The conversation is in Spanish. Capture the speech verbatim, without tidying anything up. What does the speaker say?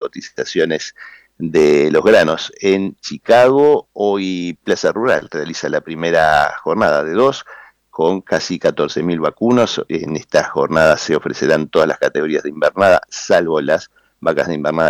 cotizaciones de los granos. En Chicago, hoy Plaza Rural realiza la primera jornada de dos, con casi catorce mil vacunos. En esta jornada se ofrecerán todas las categorías de invernada, salvo las vacas de invernada